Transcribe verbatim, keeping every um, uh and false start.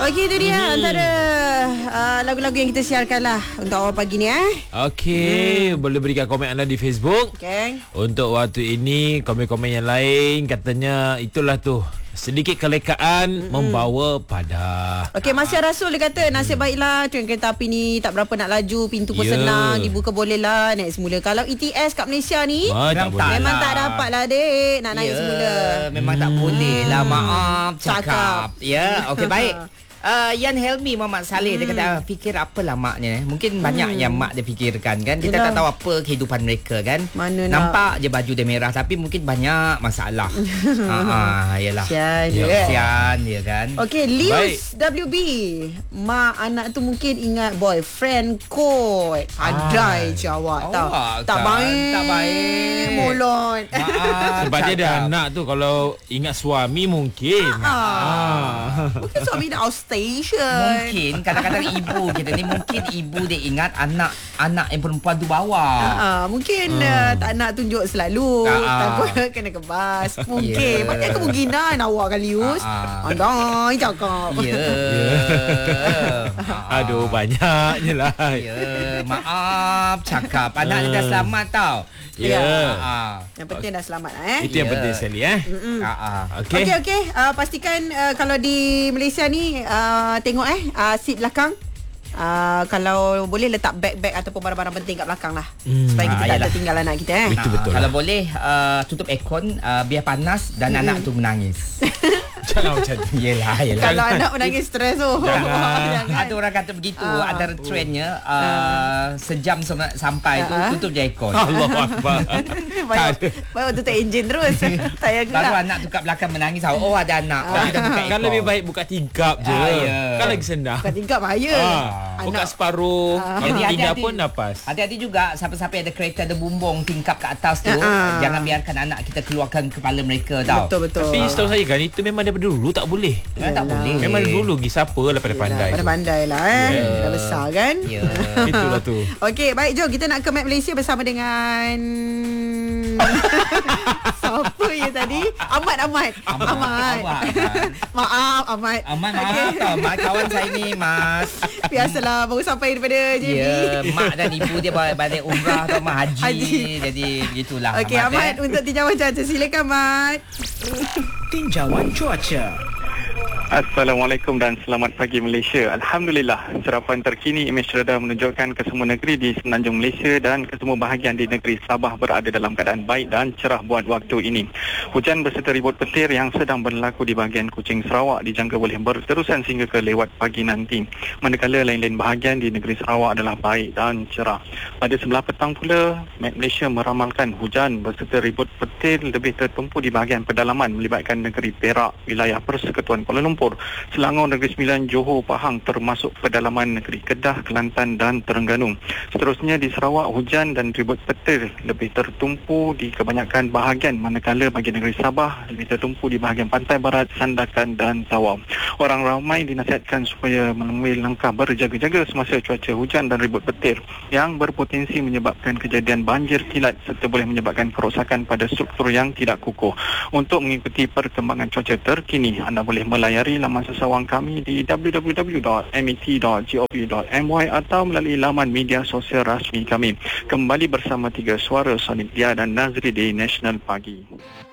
Okey, itu dia hmm. antara uh, lagu-lagu yang kita siarkan lah untuk awal pagi ni eh. Okey, hmm. boleh berikan komen anda di Facebook. Okay. Untuk waktu ini, komen-komen yang lain katanya itulah tu, sedikit kelekaan mm-hmm. membawa pada. Okey, Masya Rasul dia kata nasib baiklah train kereta api ni tak berapa nak laju, pintu pun yeah. senang, dibuka boleh lah naik semula. Kalau E T S kat Malaysia ni ah, tak memang lah. tak dapat lah dek nak naik yeah. semula. Memang hmm. tak boleh lah, maaf cakap. Cakap. Ya, okey baik. Uh, Yan Helmi Muhammad Saleh hmm. dia kata fikir apalah maknya. Mungkin hmm. banyak yang mak dia fikirkan kan. Kita Yelah. tak tahu apa kehidupan mereka kan. Mana nampak nak. je baju dia merah tapi mungkin banyak masalah. Ha ah, yalah. Sian ya, dia. Sian dia kan. Okey, Lius W B. Mak anak tu mungkin ingat boyfriend kot. Adai je awak oh, tahu. Kan. Tak baik. Tak baik. Mulut. Sebab dia ada anak tu, kalau ingat suami mungkin. Ah. ah. Mungkin suami dah out station. Mungkin kadang-kadang ibu kita ni mungkin ibu dia ingat anak anak yang perempuan tu bawa. Uh, mungkin uh. Uh, tak nak tunjuk selalu. Uh. Takut kena kebas. Mungkin. Yeah. Banyak kemungkinan awak kan Lius. Uh. Andai cakap. Ya. Yeah. Aduh, banyaknya lah. Ya, yeah. Maaf cakap. Anak dia dah selamat tau. Ya. Yeah. Uh. Yang penting dah selamat lah eh. Itu yang yeah. penting sekali eh. Uh-uh. Okey. Okey okey. Uh, pastikan uh, kalau di Malaysia ni uh, tengok eh uh, seat belakang. Uh, kalau boleh letak beg-beg ataupun barang-barang penting kat belakang lah. Hmm. Supaya kita ah, tak tertinggal anak kita eh. Itu betul. Kalau lah. boleh uh, tutup aircon uh, biar panas dan hmm. anak tu menangis. Jangan macam tu. Yelah, yelah. Kalau anak menangis stres tu. Oh. Jangan. Ada orang kata begitu. Uh. Antara trendnya uh, uh. sejam sampai uh. tu tutup je aircon. Allahuakbar. Baik tutup enjin terus. Tak payah gerak. Baru anak tu kat belakang menangis. Oh ada anak. Uh. Kita buka aircon. Kan lebih baik buka tingkap je. Uh, yeah. Kan lagi senang. Buka tingkap bahaya. Uh. Buka separuh. Uh. Yang tinggal pun napas. Hati-hati juga siapa-siapa ada kereta ada bumbung tingkap kat atas tu. Uh. Jangan biarkan anak kita keluarkan kepala mereka tau. Betul-betul. Tapi setahu saya kan itu memang daripada dulu tak boleh. Memang tak boleh. Memang dulu lagi siapa lah pada pandai. Pada pandai lah eh. Yeah. Dah besar kan. Ya. Yeah. Itulah tu. Okey, baik jom kita nak ke Map Malaysia bersama dengan siapa ya tadi? Ahmad Ahmad. Ahmad. Ahmad. Ahmad. Maaf Ahmad. Ahmad maaf okay. tau. Mak kawan saya ni Mas. Biasalah baru sampai daripada J B. Ya, mak dan ibu dia balik umrah atau mak haji. haji. Jadi begitulah. Okey Ahmad, Ahmad eh. untuk tinjauan cuaca silakan Ahmad. Tinjauan cuaca. Assalamualaikum dan selamat pagi Malaysia. Alhamdulillah, serapan terkini imej radar menunjukkan kesemua negeri di semenanjung Malaysia dan kesemua bahagian di negeri Sabah berada dalam keadaan baik dan cerah buat waktu ini. Hujan berserta ribut petir yang sedang berlaku di bahagian Kuching Sarawak dijangka boleh berterusan sehingga ke lewat pagi nanti. Manakala lain-lain bahagian di negeri Sarawak adalah baik dan cerah. Pada sebelah petang pula, Met Malaysia meramalkan hujan berserta ribut petir lebih tertumpu di bahagian pedalaman melibatkan negeri Perak, wilayah Persekutuan Kuala Lumpur, Selangor, Negeri Sembilan, Johor, Pahang termasuk pedalaman negeri Kedah, Kelantan dan Terengganu. Seterusnya di Sarawak, hujan dan ribut petir lebih tertumpu di kebanyakan bahagian, manakala bagi negeri Sabah lebih tertumpu di bahagian pantai barat, Sandakan dan Tawau. Orang ramai dinasihatkan supaya mengambil langkah berjaga-jaga semasa cuaca hujan dan ribut petir yang berpotensi menyebabkan kejadian banjir kilat serta boleh menyebabkan kerosakan pada struktur yang tidak kukuh. Untuk mengikuti perkembangan cuaca terkini, anda boleh melayari laman sesawang kami di w w w dot met dot gov dot my atau melalui laman media sosial rasmi kami. Kembali bersama tiga suara Sonic Dia dan Nazri di National Pagi.